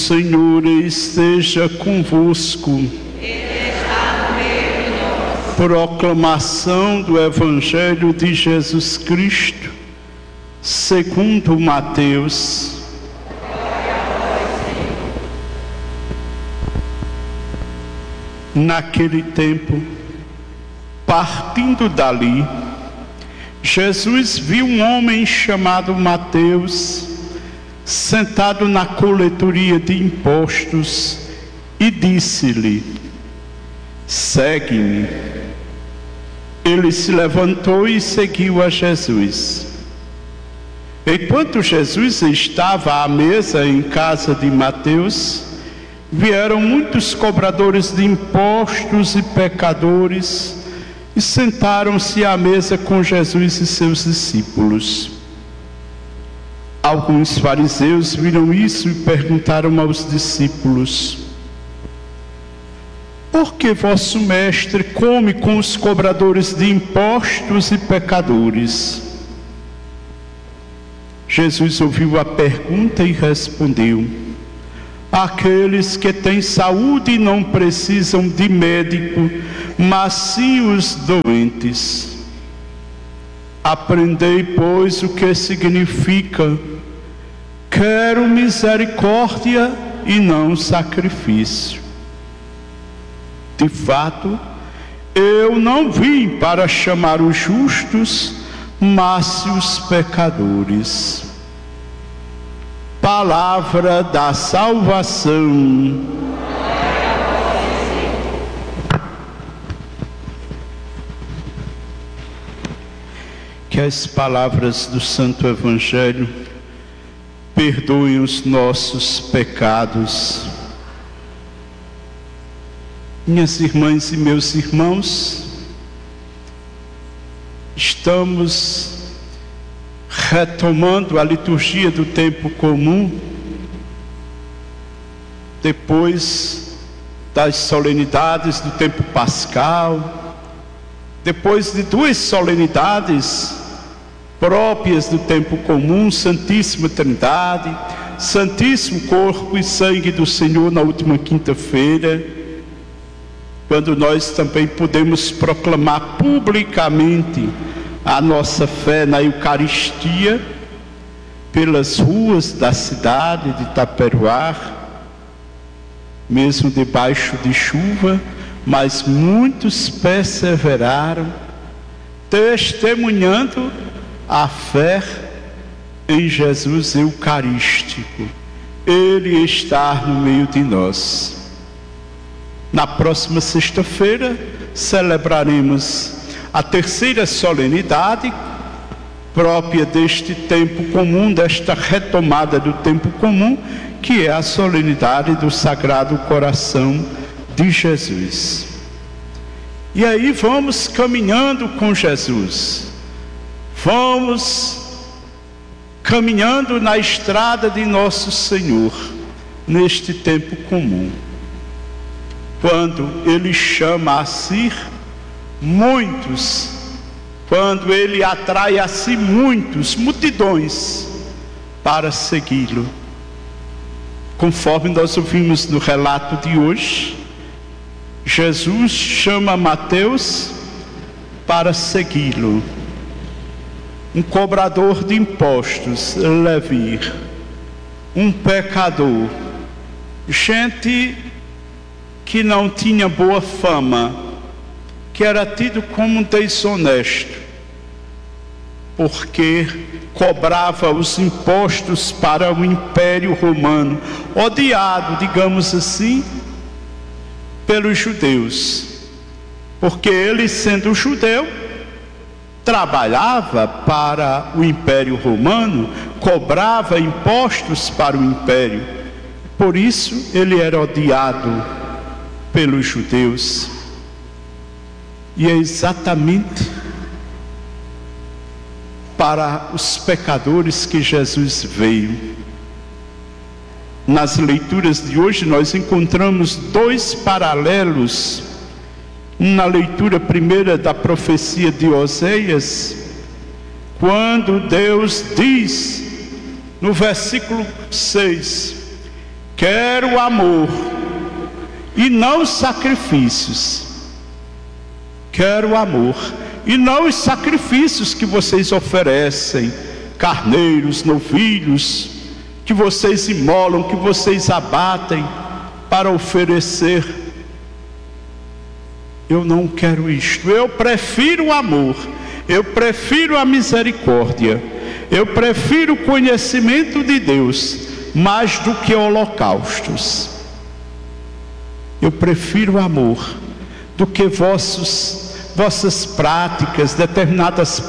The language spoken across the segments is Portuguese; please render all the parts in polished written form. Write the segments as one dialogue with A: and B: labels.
A: Senhor esteja convosco. Proclamação do Evangelho de Jesus Cristo, segundo Mateus. Naquele tempo, partindo dali, Jesus viu um homem chamado Mateus sentado na coletoria de impostos e disse-lhe: segue-me. Ele se levantou e seguiu a Jesus. Enquanto Jesus estava à mesa em casa de Mateus, vieram muitos cobradores de impostos e pecadores e sentaram-se à mesa com Jesus e seus discípulos. Alguns fariseus viram isso e perguntaram aos discípulos: por que vosso mestre come com os cobradores de impostos e pecadores? Jesus ouviu a pergunta e respondeu: aqueles que têm saúde não precisam de médico, mas sim os doentes. Aprendei, pois, o que significa: quero misericórdia e não sacrifício. De fato, eu não vim para chamar os justos, mas os pecadores. Palavra da salvação. Que as palavras do Santo Evangelho perdoem os nossos pecados. Minhas irmãs e meus irmãos, estamos retomando a liturgia do tempo comum, depois das solenidades do tempo pascal, depois de duas solenidades próprias do tempo comum, Santíssima Trindade, Santíssimo Corpo e Sangue do Senhor na última quinta-feira, quando nós também podemos proclamar publicamente a nossa fé na Eucaristia pelas ruas da cidade de Taperoá, mesmo debaixo de chuva, mas muitos perseveraram, testemunhando a fé em Jesus Eucarístico. Ele está no meio de nós. Na próxima sexta-feira celebraremos a terceira solenidade própria deste tempo comum, desta retomada do tempo comum, que é a solenidade do Sagrado Coração de Jesus. E aí vamos caminhando com Jesus, vamos caminhando na estrada de nosso Senhor, neste tempo comum. Quando Ele chama a si muitos, quando Ele atrai a si multidões para segui-lo. Conforme nós ouvimos no relato de hoje, Jesus chama Mateus para segui-lo. Um cobrador de impostos, Levi, um pecador, gente que não tinha boa fama, que era tido como desonesto, porque cobrava os impostos para o Império Romano, odiado, digamos assim, pelos judeus, porque ele, sendo judeu, trabalhava para o Império Romano, cobrava impostos para o Império, por isso ele era odiado pelos judeus. E é exatamente para os pecadores que Jesus veio. Nas leituras de hoje nós encontramos dois paralelos. Na leitura primeira da profecia de Oséias, quando Deus diz no versículo 6: Quero amor e não sacrifícios. Quero amor e não os sacrifícios que vocês oferecem, carneiros, novilhos, que vocês imolam, que vocês abatem para oferecer. Eu não quero isto. Eu prefiro o amor, eu prefiro a misericórdia, eu prefiro o conhecimento de Deus mais do que holocaustos. Eu prefiro o amor do que vossas práticas, determinadas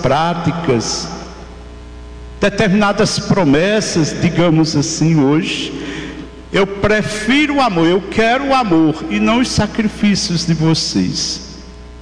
A: promessas, digamos assim hoje. Eu prefiro o amor, eu quero o amor e não os sacrifícios de vocês.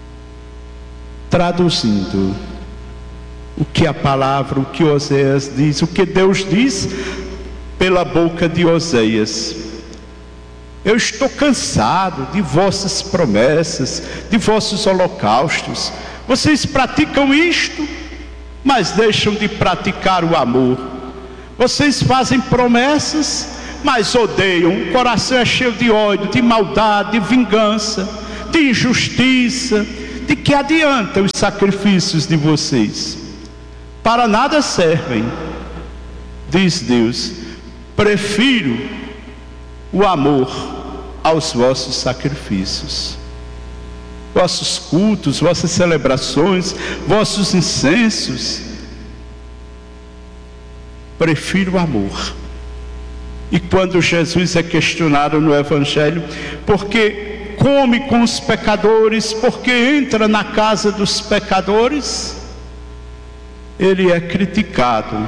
A: Traduzindo o que a palavra, o que Oséias diz, o que Deus diz pela boca de Oséias: eu estou cansado de vossas promessas, de vossos holocaustos. Vocês praticam isto, mas deixam de praticar o amor. Vocês fazem promessas, mas odeiam. O coração é cheio de ódio, de maldade, de vingança, de injustiça. De que adianta os sacrifícios de vocês? Para nada servem, diz Deus. Prefiro o amor aos vossos sacrifícios. Vossos cultos, vossas celebrações, vossos incensos. Prefiro o amor. E quando Jesus é questionado no Evangelho, porque come com os pecadores, porque entra na casa dos pecadores, ele é criticado.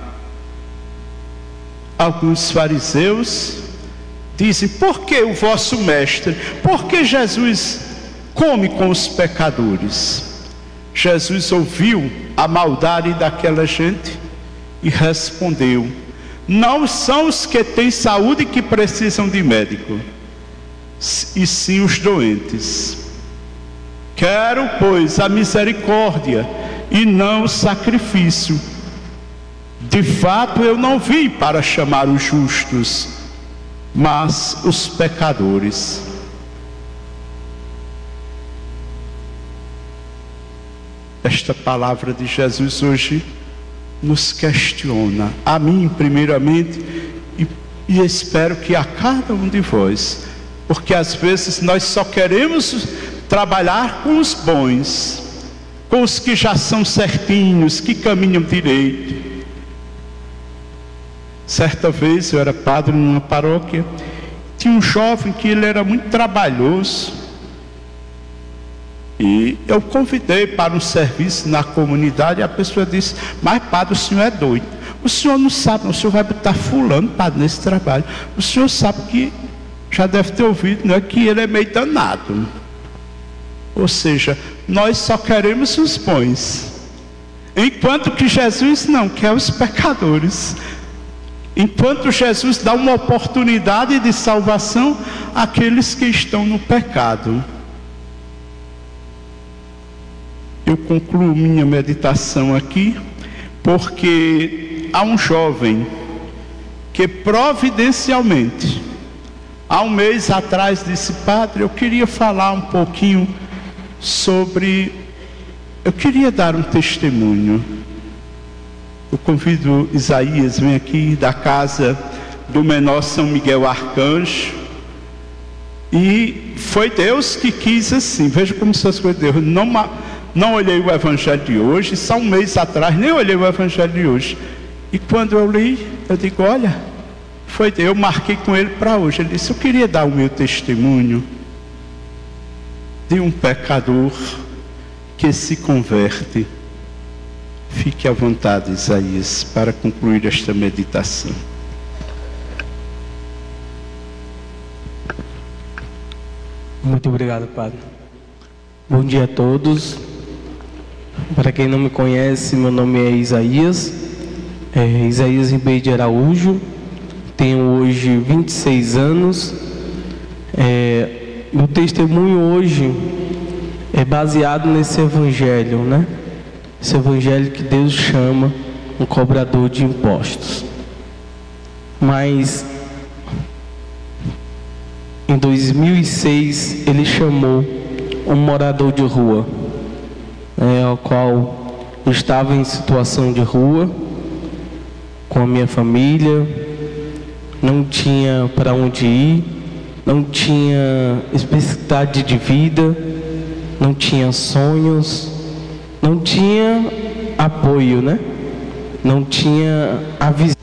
A: Alguns fariseus dizem: por que o vosso mestre, por que Jesus come com os pecadores? Jesus ouviu a maldade daquela gente e respondeu: não são os que têm saúde que precisam de médico, e sim os doentes. Quero, pois, a misericórdia e não o sacrifício. De fato, eu não vim para chamar os justos, mas os pecadores. Esta palavra de Jesus hoje nos questiona, a mim primeiramente, e espero que a cada um de vós, porque às vezes nós só queremos trabalhar com os bons, com os que já são certinhos, que caminham direito. Certa vez eu era padre numa paróquia, tinha um jovem que ele era muito trabalhoso, e eu convidei para um serviço na comunidade, e a pessoa disse: mas padre, o senhor é doido, o senhor não sabe, o senhor vai botar fulano, padre, nesse trabalho, o senhor sabe que, já deve ter ouvido, não é, que ele é meio danado. Ou seja, nós só queremos os bons, enquanto que Jesus não quer os pecadores. Enquanto Jesus dá uma oportunidade de salvação àqueles que estão no pecado. Eu concluo minha meditação aqui, porque há um jovem que providencialmente, há um mês atrás, disse: padre, eu queria falar um pouquinho sobre, eu queria dar um testemunho. Eu convido Isaías, vem aqui da casa do menor São Miguel Arcanjo. E foi Deus que quis assim. Veja como são as coisas de Deus. Não olhei o Evangelho de hoje, só um mês atrás, nem olhei o Evangelho de hoje. E quando eu li, eu digo: olha, foi Deus, eu marquei com ele para hoje. Ele disse: eu queria dar o meu testemunho de um pecador que se converte. Fique à vontade, Isaías, para concluir esta meditação.
B: Muito obrigado, padre. Bom dia a todos. Para quem não me conhece, meu nome é Isaías Ribeiro de Araújo. Tenho hoje 26 anos. Meu testemunho hoje é baseado nesse evangelho, né? Esse evangelho que Deus chama um cobrador de impostos. Mas Em 2006, ele chamou um morador de rua, ao qual eu estava em situação de rua, com a minha família, não tinha para onde ir, não tinha expectativa de vida, não tinha sonhos, não tinha apoio, né? Não tinha a visão